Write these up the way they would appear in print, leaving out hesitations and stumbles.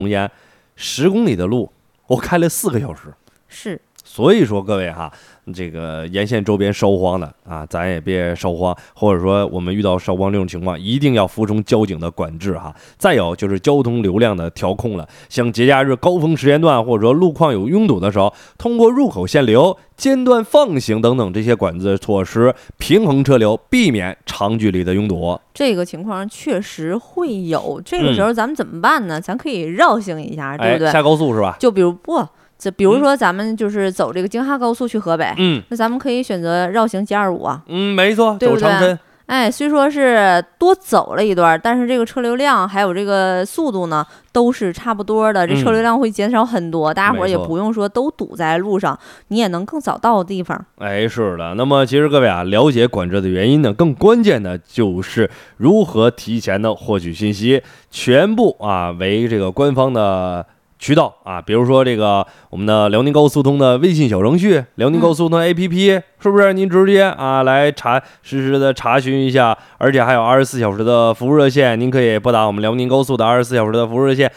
中间10公里的路，我开了4个小时。 是， 所以说各位哈，这个沿线周边烧荒的啊，咱也别烧荒，或者说我们遇到烧荒这种情况，一定要服从交警的管制哈。再有就是交通流量的调控了，像节假日高峰时间段，或者说路况有拥堵的时候，通过入口限流、间断放行等等这些管制措施，平衡车流，避免长距离的拥堵。 这个情况确实会有，这个时候咱们怎么办呢？咱可以绕行一下，对不对？ 下高速是吧？ 就比如比如说咱们就是走这个京哈高速去河北，那咱们可以选择绕行725啊， 没错， 对不对？ 走长春。 虽说是多走了一段，但是这个车流量还有这个速度呢，都是差不多的。这车流量会减少很多，大家伙也不用说都堵在路上，你也能更早到的地方。 是的。那么其实各位啊，了解管制的原因呢，更关键的就是如何提前的获取信息，全部为这个官方的渠道啊，比如说这个我们的辽宁高速通的微信小程序、辽宁高速通 APP，是不是？您直接来实时的查询一下，而且还有24小时的服务热线，您可以拨打我们辽宁高速的24小时的服务热线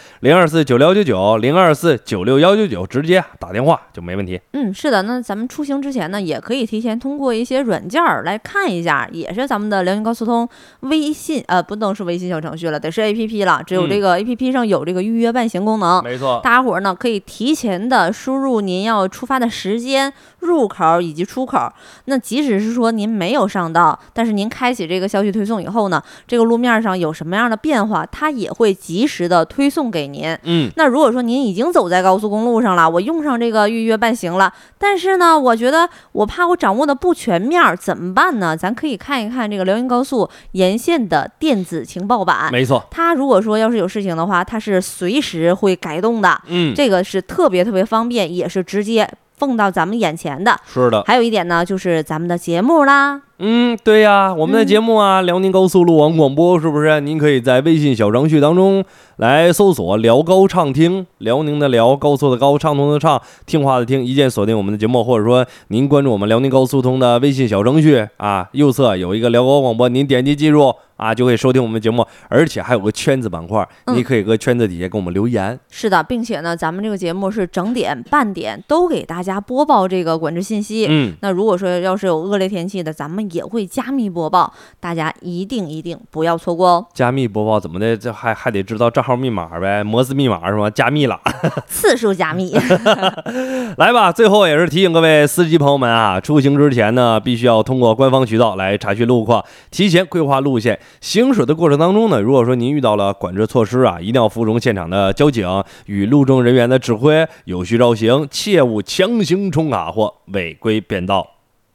024-9699、024-96199，直接打电话就没问题。 是的。那咱们出行之前呢，也可以提前通过一些软件来看一下，也是咱们的辽宁高速通微信，不能是微信小程序了，得是 APP 了。只有这个 APP 上有这个预约办行功能， 没错。 大家伙呢可以提前的输入您要出发的时间、入口以及出口。那即使是说您没有上到，但是您开启这个消息推送以后呢，这个路面上有什么样的变化，它也会及时的推送给您。那如果说您已经走在高速公路上了，我用上这个预约办行了，但是呢，我觉得我怕我掌握的不全面，怎么办呢？咱可以看一看这个辽宁高速沿线的电子情报版。 没错， 它如果说要是有事情的话，它是随时会改动的。这个是特别特别方便，也是直接放到咱们眼前的。 是的。 还有一点呢，就是咱们的节目啦。 对呀，我们的节目辽宁高速路网广播，是不是？您可以在微信小程序当中来搜索辽高畅听，辽宁的辽，高速的高，畅通的畅，听话的听，一键锁定我们的节目，或者说您关注我们辽宁高速通的微信小程序右侧有一个辽高广播，您点击进入就可以收听我们的节目，而且还有个圈子板块，你可以搁圈子底下跟我们留言。 是的，并且呢，咱们这个节目是整点半点都给大家播报这个管制信息。那如果说要是有恶劣天气的，咱们也会加密播报，大家一定不要错过哦。 加密播报怎么的？这还得知道账号密码呗，摩斯密码是吗？加密了， 次数加密。 来吧，最后也是提醒各位司机朋友们出行之前呢，必须要通过官方渠道来查询路况，提前规划路线。行驶的过程当中呢，如果说您遇到了管制措施一定要服从现场的交警与路政人员的指挥，有序绕行，切勿强行冲卡或违规变道。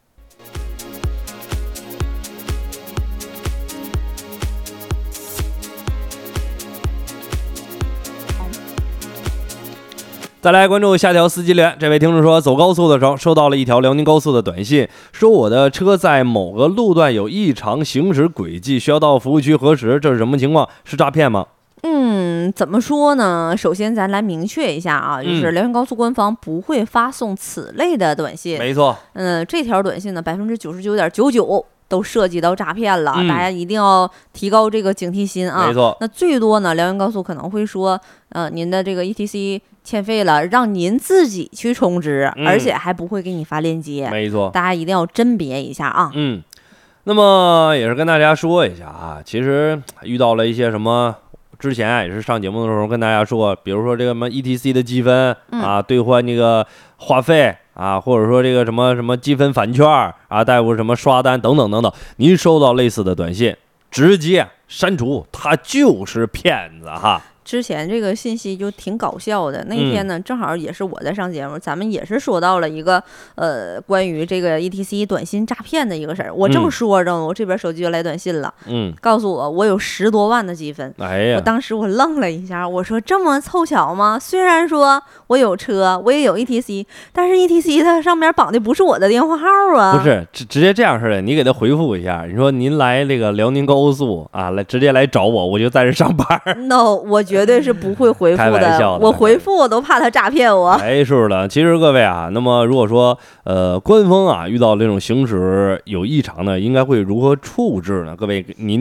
再来关注下条司机留言，这位听众说，走高速的时候收到了一条辽宁高速的短信，说我的车在某个路段有异常行驶轨迹，需要到服务区核实，这是什么情况？是诈骗吗？ 怎么说呢？首先咱来明确一下就是辽宁高速官方不会发送此类的短信。 没错。 这条短信呢，99.99%都涉及到诈骗了，大家一定要提高这个警惕心没错。 那最多呢，辽宁高速可能会说，您的这个 ETC 欠费了，让您自己去充值，而且还不会给你发链接。 没错， 大家一定要甄别一下那么也是跟大家说一下其实遇到了一些什么。之前也是上节目的时候跟大家说，比如说这个什么 ETC 的积分兑换这个话费或者说这个什么积分返券带过什么刷单等等等等，您收到类似的短信，直接删除，它就是骗子之前这个信息就挺搞笑的，那天呢正好也是我在上节目，咱们也是说到了一个关于这个 ETC 短信诈骗的一个事儿。我正说着，我这边手机就来短信了，告诉我有10多万的积分。我当时我愣了一下，我说这么凑巧吗？虽然说我有车，我也有 ETC， 但是 ETC 它上面绑的不是我的电话号不是直接这样式的，你给他回复一下，你说您来这个辽宁高速来直接来找我就在这上班。 No， 我绝对是不会回复的， 我回复我都怕他诈骗我。 是的，其实各位那么如果说官方遇到这种行驶有异常呢，应该会如何处置呢？各位您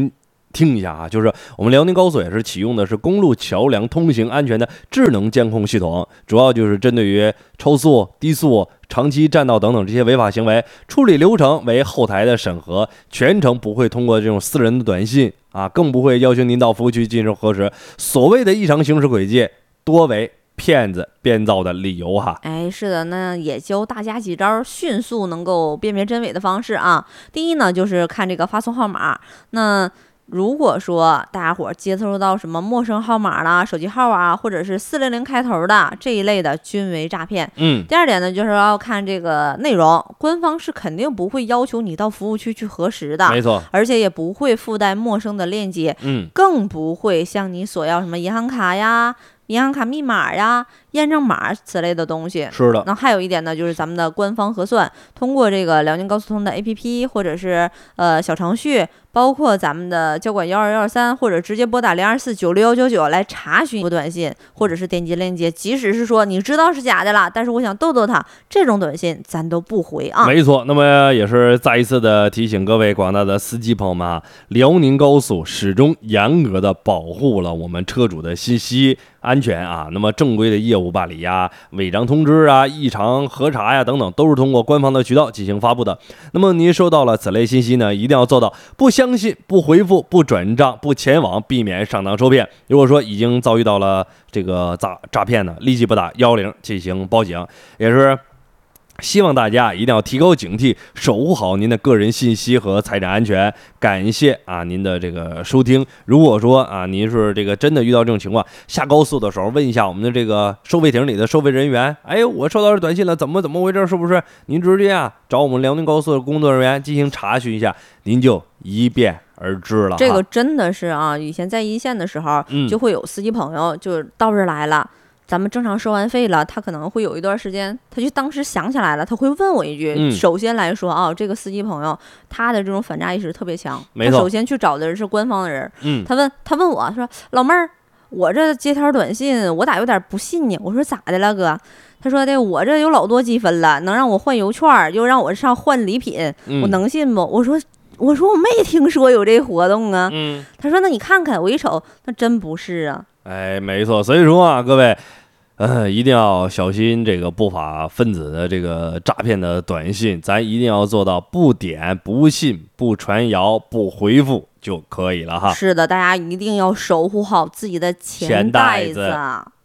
听一下啊，就是我们辽宁高速也是启用的是公路桥梁通行安全的智能监控系统，主要就是针对于超速、低速、长期占道等等这些违法行为，处理流程为后台的审核，全程不会通过这种私人的短信啊，更不会要求您到服务区进行核实。所谓的异常行驶轨迹，多为骗子编造的理由哈。 哎，是的，那也教大家几招迅速能够辨别真伪的方式啊。第一呢，就是看这个发送号码。那如果说大家伙接收到什么陌生号码啦、手机号啊，或者是400开头的这一类的，均为诈骗。第二点呢，就是要看这个内容，官方是肯定不会要求你到服务区去核实的， 没错， 而且也不会附带陌生的链接，更不会向你索要什么银行卡呀、银行卡密码呀、验证码之类的东西。 是的。 那还有一点呢，就是咱们的官方核算，通过这个辽宁高速通的 APP 或者是小程序，包括咱们的交管12123，或者直接拨打024961199来查询一个短信，或者是点击链接。即使是说你知道是假的了，但是我想逗逗他，这种短信咱都不回啊。 没错，那么也是再一次的提醒各位广大的司机朋友们啊，辽宁高速始终严格的保护了我们车主的信息安全啊。那么正规的业务办理呀、违章通知啊、异常核查呀等等，都是通过官方的渠道进行发布的。那么您收到了此类信息呢，一定要做到不相信、不回复、不转账、不前往，避免上当受骗。如果说已经遭遇到了这个诈骗呢，立即拨打110进行报警。也是希望大家一定要提高警惕，守护好您的个人信息和财产安全。感谢啊您的这个收听。如果说啊您是这个真的遇到这种情况，下高速的时候问一下我们的这个收费亭里的收费人员，哎，我收到这短信了，怎么回事？是不是？您直接啊找我们辽宁高速的工作人员进行查询一下，您就一便而知了。 这个真的是啊，以前在一线的时候，就会有司机朋友就到这儿来了。咱们正常收完费了，他可能会有一段时间，他就当时想起来了，他会问我一句。首先来说啊，这个司机朋友他的这种反诈意识特别强，他首先去找的是官方的人。他问我说：“老妹儿，我这接条短信，我咋有点不信呢？”我说：“咋的了哥？”他说的：“我这有老多积分了，能让我换邮券，又让我上换礼品，我能信不？”我说我没听说有这活动啊。他说：“那你看看。”我一瞅，那真不是啊。 哎，没错，所以说啊，各位。一定要小心这个不法分子的这个诈骗的短信，咱一定要做到不点、不信、不传谣、不回复就可以了哈。 是的，大家一定要守护好自己的钱袋子。